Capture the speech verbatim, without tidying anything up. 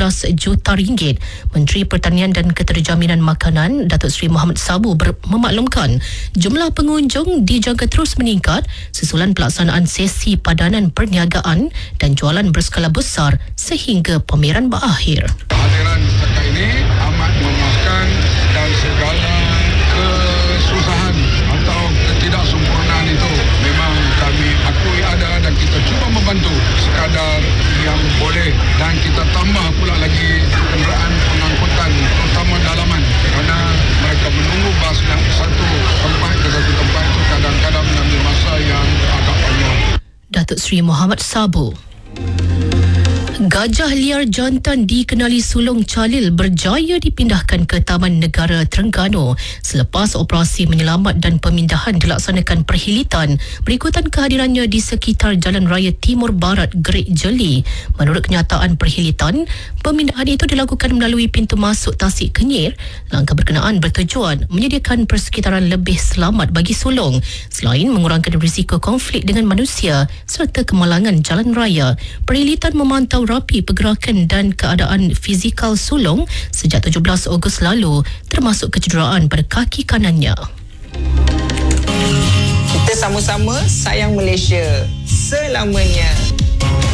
belas juta ringgit. Menteri Pertanian dan Keterjaminan Makanan Datuk Seri Mohamad Sabu ber- memaklumkan jumlah pengunjung dijangka terus meningkat susulan pelaksanaan sesi padanan perniagaan dan jualan berskala besar sehingga pameran berakhir. Hadiran mereka ini amat memaafkan dan segala kesusahan atau ketidaksempurnaan itu memang kami akui ada dan kita cuba membantu sekadar yang boleh, dan kita tambah pula lagi kenderaan pengangkutan terutama dalaman kerana mereka menunggu bas dari satu tempat ke satu tempat itu kadang-kadang mengambil masa yang agak panjang. Datuk Seri Mohamad Sabu. Gajah liar jantan dikenali sulung Calil berjaya dipindahkan ke Taman Negara Terengganu selepas operasi menyelamat dan pemindahan dilaksanakan perhilitan berikutan kehadirannya di sekitar Jalan Raya Timur Barat Gerik Jeli. Menurut kenyataan perhilitan, pemindahan itu dilakukan melalui pintu masuk Tasik Kenyir. Langkah berkenaan bertujuan menyediakan persekitaran lebih selamat bagi sulung selain mengurangkan risiko konflik dengan manusia serta kemalangan jalan raya. Perhilitan memantau rapi pergerakan dan keadaan fizikal sulung sejak tujuh belas Ogos lalu, termasuk kecederaan pada kaki kanannya. Kita sama-sama sayang Malaysia selamanya.